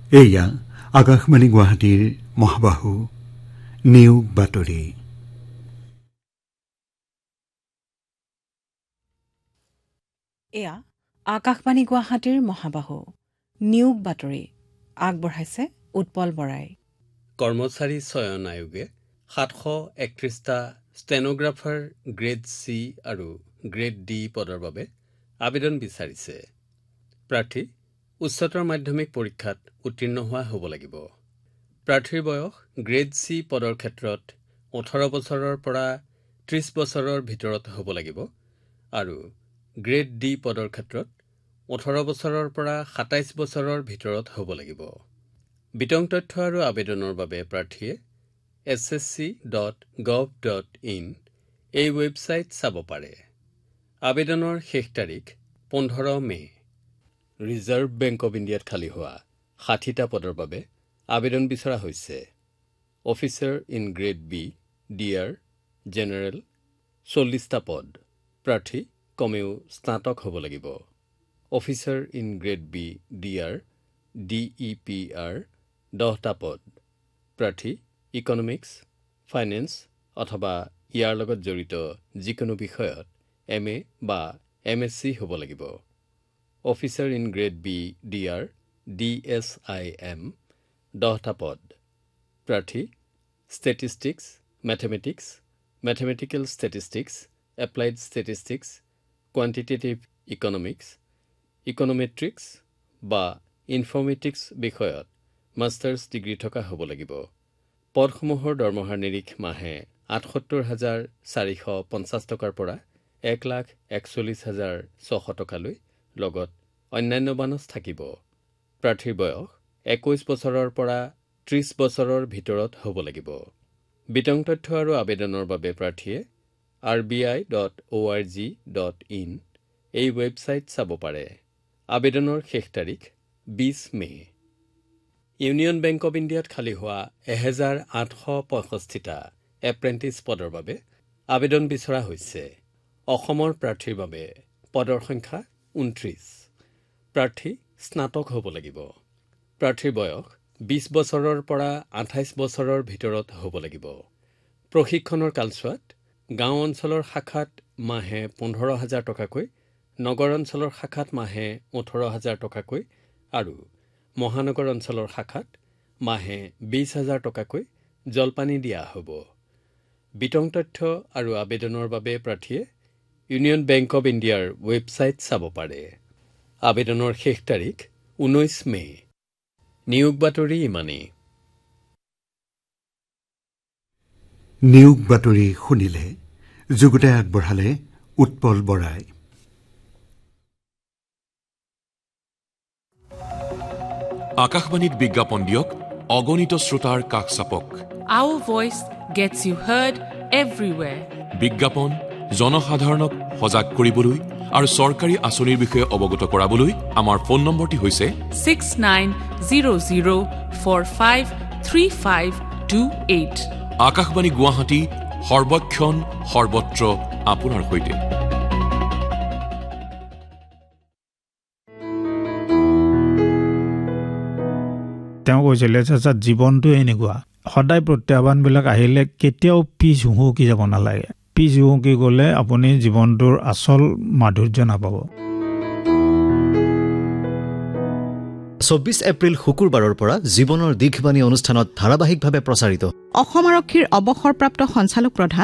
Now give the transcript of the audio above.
এয়া আকাশবাণী গুৱাহাটীৰ মহাবাহু নিয়োগ বাতৰি। এয়া আকাশবাণী গুৱাহাটীৰ মহাবাহু নিয়োগ বাতৰি আগবঢ়াইছে উৎপল বৰাই। কৰ্মচাৰী চয়ন আয়োগে 731টা ষ্টেনোগ্ৰাফাৰ গ্ৰেড চি আৰু গ্ৰেড ডি পদৰ বাবে আবেদন বিচাৰিছে। প্ৰাৰ্থী উচ্চতৰ মাধ্যমিক পৰীক্ষাত উত্তীৰ্ণ হোৱা হ'ব লাগিব। প্ৰাৰ্থীৰ বয়স গ্ৰেড চি পদৰ ক্ষেত্ৰত 18 বছৰৰ পৰা 30 বছৰৰ ভিতৰত হ'ব লাগিব আৰু গ্ৰেড ডি পদৰ ক্ষেত্ৰত 18 বছৰৰ পৰা 27 বছৰৰ ভিতৰত হ'ব লাগিব। বিতং তথ্য আৰু আবেদনৰ বাবে প্ৰাৰ্থীয়ে ssc.gov.in এই ৱেবছাইট চাব পাৰে। আবেদনৰ শেষ তাৰিখ 15 মে। ৰিজাৰ্ভ বেংক অৱ ইণ্ডিয়াত খালী হোৱা 60টা পদৰ বাবে আবেদন বিচৰা হৈছে। Officer in grade B DR general 40টা পদ। প্ৰাৰ্থী কমেও স্নাতক হ'ব লাগিব। Officer in grade B DR DEPR 10টা পদ। প্ৰাৰ্থী ইকনমিক্স, ফাইনেন্স অথবা ইয়াৰ লগত জড়িত যিকোনো বিষয়ত MA বা MSc হ'ব লাগিব। Officer in grade B DR DSIM 10টা পদ। প্ৰাৰ্থী statistics, mathematics, mathematical statistics, applied statistics, quantitative economics, ইকনমেট্ৰিক্স বা ইনফৰ্মেটিক্স বিষয়ত মাষ্টাৰ্ছ ডিগ্ৰী থকা হ'ব লাগিব। পদসমূহৰ দৰমহাৰ নিৰিখ মাহে 78,450 টকাৰ পৰা 1,41,600 টকালৈ লগত অন্যান্য বানচ থাকিব। প্ৰাৰ্থীৰ বয়স 21 বছৰৰ পৰা 30 বছৰৰ ভিতৰত হ'ব লাগিব। বিতং তথ্য আৰু আবেদনৰ বাবে প্ৰাৰ্থীয়ে rbi.org.in এই ৱেবছাইট চাব পাৰে। আবেদনৰ শেষ তাৰিখ 20 মে। ইউনিয়ন বেংক অৱ ইণ্ডিয়াত খালী হোৱা 1865টা এপ্ৰেণ্টিছ পদৰ বাবে আবেদন বিচৰা হৈছে। অসমৰ প্ৰাৰ্থীৰ বাবে পদৰ সংখ্যা 29। প্ৰাৰ্থী স্নাতক হ'ব লাগিব। প্ৰাৰ্থীৰ বয়স 20 বছৰৰ পৰা 28 বছৰৰ ভিতৰত হ'ব লাগিব। প্ৰশিক্ষণৰ কালছোৱাত গাঁও অঞ্চলৰ শাখাত মাহে 15,000 টকাকৈ, নগৰ অঞ্চলৰ শাখাত মাহে 18,000 টকাকৈ আৰু মহানগৰ অঞ্চলৰ শাখাত মাহে 20,000 টকাকৈ জলপানী দিয়া হ'ব। বিতং তথ্য আৰু আবেদনৰ বাবে প্ৰাৰ্থীয়ে ইউনিয়ন বেংক অৱ ইণ্ডিয়াৰ ৱেবছাইট চাব পাৰে। আবেদনৰ শেষ তাৰিখ 19 মে। নিয়োগ বাতৰি ইমানেই। নিয়োগ বাতৰি শুনিলে, যুগুতাই আগবঢ়ালে উৎপল বৰাই। আকাশবাণীত বিজ্ঞাপন দিয়ক, অগণিত শ্ৰোতাৰ কাষ চাপক। Our voice gets you heard everywhere. বিজ্ঞাপন জনসাধাৰণক সজাগ কৰিবলৈ আৰু চৰকাৰী আঁচনিৰ বিষয়ে অৱগত কৰাবলৈ আমাৰ ফোন নম্বৰটি হৈছে 6900453528। আকাশবাণী গুৱাহাটী, সৰ্বক্ষণ সৰ্বত্ৰ আপোনাৰ সৈতে। তেওঁ কৈছিলে যে জীৱনটো এনেকুৱা, সদায় প্ৰত্যাহ্বানবিলাক আহিলে কেতিয়াও পিছ হুহুকি যাব নালাগে। পিছ হুহুকি গ'লে আপুনি জীৱনটোৰ আচল মাধুৰ্য নাপাব। 24 এপ্ৰিল শুকুৰবাৰৰ পৰা জীৱনৰ দীঘবাণী অনুষ্ঠানত ধাৰাবাহিকভাৱে প্ৰচাৰিত অসম আৰক্ষীৰ অৱসৰপ্ৰাপ্ত সঞ্চালক প্ৰধান